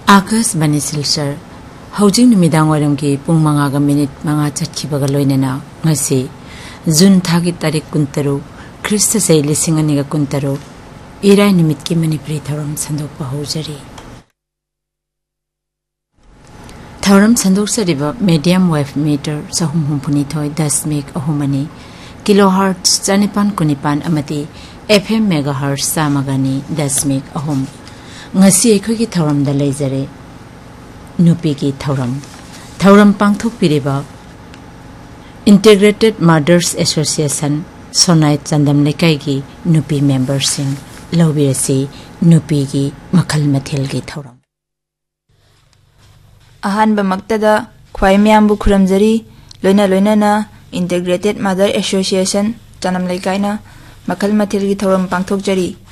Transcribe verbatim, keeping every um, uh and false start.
आकाश बने सिलसर हौजिंग नुमिदांग वारम की पुंग मंगा मिनिट मंगा चटखिबगा लोइनेना ngasi जून थागी तारीख कुंतरो ख्रिस्त से लिसिंग अनिगा कुंतरो इराय निमित की Manipuri थौरम संदोक hosiery थौरम संदोक सरिबा medium wave metre सहुम हुंफुनी थोय दशमिक अहुमनी किलोहर्ट्ज चानिपान कुनिपान अमति एफएम मेगाहर्ट्ज सामगानी दशमिक अहुम ngasi ekhoi ki thoram da leijare nupi ki thoram thoram pangthok piriba Integrated Mothers Association Sonai Chandam Lekai ki nupi members sing lobirasi nupi ki makhal mathel ki thoram ahan ba maktada khwai myam bu khuramjari loina loina na Integrated Mother Association Chandam Lekai na makhal mathel ki thoram pangthok jari